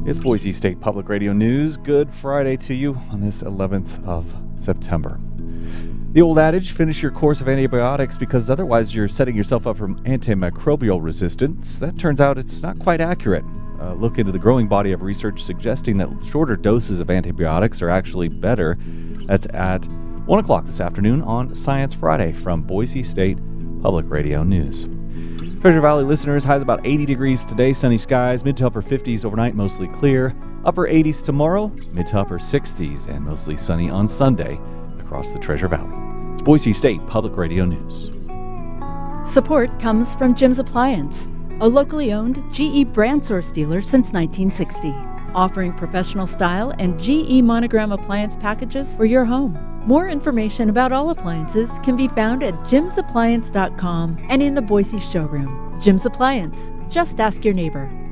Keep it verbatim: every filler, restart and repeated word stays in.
It's Boise State Public Radio News. Good Friday to you on this eleventh of September. The old adage, finish your course of antibiotics because otherwise you're setting yourself up for antimicrobial resistance. That turns out it's not quite accurate. A look into the growing body of research suggesting that shorter doses of antibiotics are actually better. That's at one o'clock this afternoon on Science Friday from Boise State Public Radio News. Treasure Valley listeners, highs about eighty degrees today, sunny skies, mid to upper fifties overnight, mostly clear. Upper eighties tomorrow, mid to upper sixties, and mostly sunny on Sunday across the Treasure Valley. It's Boise State Public Radio News. Support comes from Jim's Appliance, a locally owned G E brand source dealer since nineteen sixty, offering professional style and G E monogram appliance packages for your home. More information about all appliances can be found at jims appliance dot com and in the Boise showroom. Jim's Appliance. Just ask your neighbor.